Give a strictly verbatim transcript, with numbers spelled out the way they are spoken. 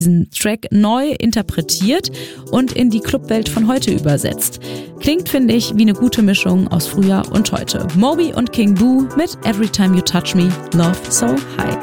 diesen Track neu interpretiert und in die Clubwelt von heute übersetzt. Klingt, finde ich, wie eine gute Mischung aus früher und heute. Moby und King Boo mit Every Time You Touch Me, Love So High.